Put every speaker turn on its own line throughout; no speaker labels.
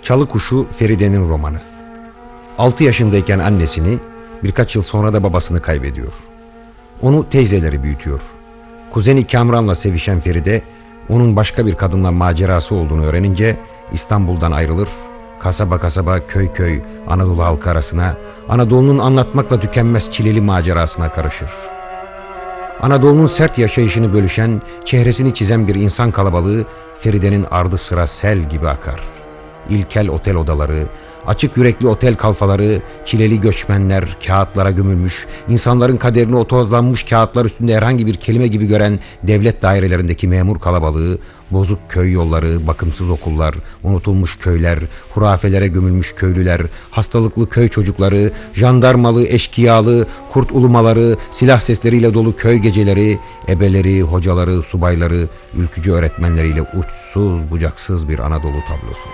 Çalı Kuşu Feride'nin romanı. 6 yaşındayken annesini, birkaç yıl sonra da babasını kaybediyor. Onu teyzeleri büyütüyor. Kuzeni Kamran'la sevişen Feride, onun başka bir kadınla macerası olduğunu öğrenince İstanbul'dan ayrılır, kasaba kasaba, köy köy Anadolu halkı arasına, Anadolu'nun anlatmakla tükenmez çileli macerasına karışır. Anadolu'nun sert yaşayışını bölüşen, çehresini çizen bir insan kalabalığı Feride'nin ardı sıra sel gibi akar. İlkel otel odaları, açık yürekli otel kalfaları, çileli göçmenler, kağıtlara gömülmüş, insanların kaderini o tozlanmış kağıtlar üstünde herhangi bir kelime gibi gören devlet dairelerindeki memur kalabalığı, bozuk köy yolları, bakımsız okullar, unutulmuş köyler, hurafelere gömülmüş köylüler, hastalıklı köy çocukları, jandarmalı, eşkıyalı, kurt ulumaları, silah sesleriyle dolu köy geceleri, ebeleri, hocaları, subayları, ülkücü öğretmenleriyle uçsuz bucaksız bir Anadolu tablosu.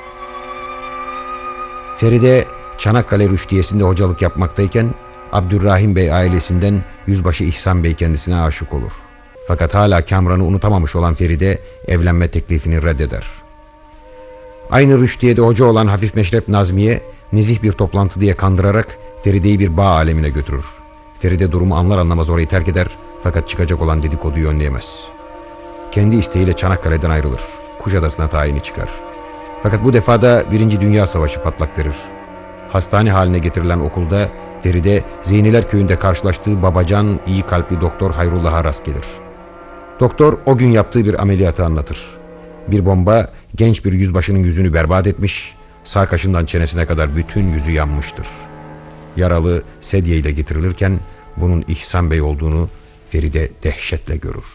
Feride Çanakkale Rüştiyesi'nde hocalık yapmaktayken Abdurrahim Bey ailesinden Yüzbaşı İhsan Bey kendisine aşık olur. Fakat hala Kamran'ı unutamamış olan Feride evlenme teklifini reddeder. Aynı Rüştiye'de hoca olan Hafif Meşrep Nazmiye nezih bir toplantı diye kandırarak Feride'yi bir bağ alemine götürür. Feride durumu anlar anlamaz orayı terk eder fakat çıkacak olan dedikoduyu önleyemez. Kendi isteğiyle Çanakkale'den ayrılır. Kuşadası'na tayini çıkar. Fakat bu defada 1. Dünya Savaşı patlak verir. Hastane haline getirilen okulda Feride Zeyniler Köyü'nde karşılaştığı babacan, iyi kalpli doktor Hayrullah'a rast gelir. Doktor o gün yaptığı bir ameliyatı anlatır. Bir bomba genç bir yüzbaşının yüzünü berbat etmiş, sağ kaşından çenesine kadar bütün yüzü yanmıştır. Yaralı sedye ile getirilirken bunun İhsan Bey olduğunu Feride dehşetle görür.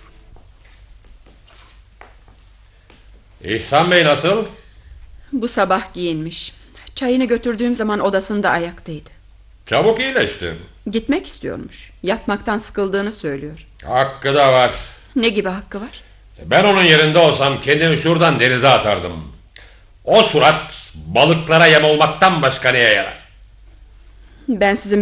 İhsan Bey nasıl?
Bu sabah giyinmiş. Çayını götürdüğüm zaman odasında ayaktaydı.
Çabuk iyileşti.
Gitmek istiyormuş. Yatmaktan sıkıldığını söylüyor.
Hakkı da var.
Ne gibi hakkı var?
Ben onun yerinde olsam kendini şuradan denize atardım. O surat balıklara yem olmaktan başka neye yarar?
Ben sizin